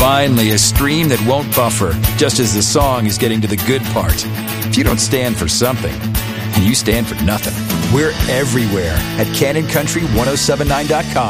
Finally, a stream that won't buffer, just as the song is getting to the good part. If you don't stand for something, you stand for nothing. We're everywhere at CanonCountry1079.com.